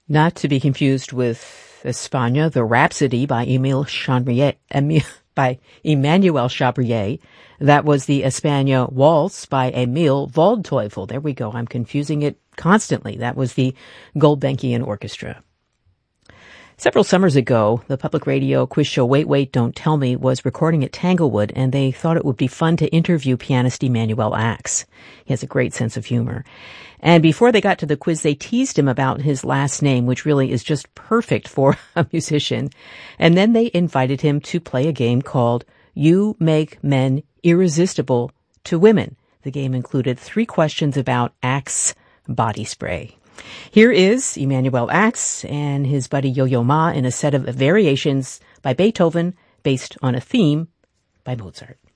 Not to be confused with España, the Rhapsody by Emmanuel Chabrier. That was the España Waltz by Emil Waldteufel. There we go. I'm confusing it constantly. That was the Gulbenkian Orchestra. Several summers ago, the public radio quiz show Wait, Wait, Don't Tell Me was recording at Tanglewood, and they thought it would be fun to interview pianist Emanuel Ax. He has a great sense of humor. And before they got to the quiz, they teased him about his last name, which really is just perfect for a musician. And then they invited him to play a game called You Make Men Irresistible to Women. The game included 3 questions about Axe body spray. Here is Emanuel Ax and his buddy Yo-Yo Ma in a set of variations by Beethoven based on a theme by Mozart.